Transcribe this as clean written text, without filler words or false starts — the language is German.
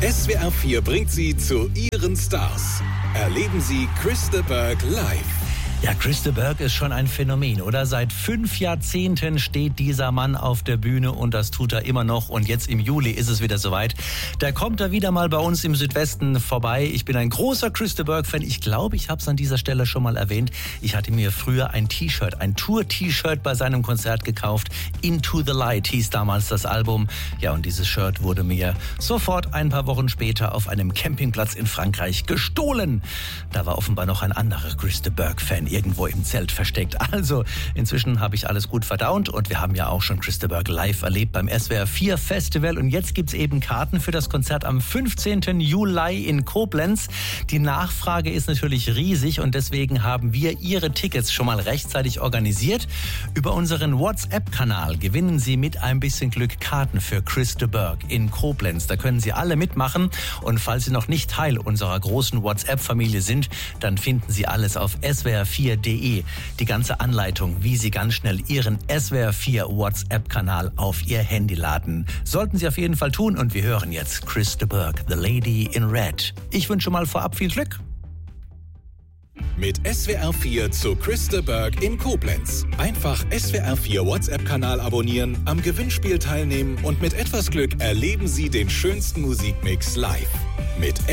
SWR 4 bringt Sie zu Ihren Stars. Erleben Sie Chris de Burgh live. Ja, Chris de Burgh ist schon ein Phänomen, oder? Seit 5 Jahrzehnten steht dieser Mann auf der Bühne und das tut er immer noch. Und jetzt im Juli ist es wieder soweit. Da kommt er wieder mal bei uns im Südwesten vorbei. Ich bin ein großer Chris de Burgh-Fan. Ich glaube, ich habe es an dieser Stelle schon mal erwähnt. Ich hatte mir früher ein T-Shirt, ein Tour-T-Shirt bei seinem Konzert gekauft. Into the Light hieß damals das Album. Ja, und dieses Shirt wurde mir sofort ein paar Wochen später auf einem Campingplatz in Frankreich gestohlen. Da war offenbar noch ein anderer Chris de Burgh-Fan irgendwo im Zelt versteckt. Also, inzwischen habe ich alles gut verdaut und wir haben ja auch schon Chris de Burgh live erlebt beim SWR 4 Festival und jetzt gibt's eben Karten für das Konzert am 15. Juli in Koblenz. Die Nachfrage ist natürlich riesig und deswegen haben wir Ihre Tickets schon mal rechtzeitig organisiert. Über unseren WhatsApp-Kanal gewinnen Sie mit ein bisschen Glück Karten für Chris de Burgh in Koblenz. Da können Sie alle mitmachen und falls Sie noch nicht Teil unserer großen WhatsApp-Familie sind, dann finden Sie alles auf swr4.de. Die ganze Anleitung, wie Sie ganz schnell Ihren SWR 4 WhatsApp-Kanal auf Ihr Handy laden. Sollten Sie auf jeden Fall tun und wir hören jetzt Chris de Burgh, The Lady in Red. Ich wünsche mal vorab viel Glück. Mit SWR 4 zu Chris de Burgh in Koblenz. Einfach SWR 4 WhatsApp-Kanal abonnieren, am Gewinnspiel teilnehmen und mit etwas Glück erleben Sie den schönsten Musikmix live. Mit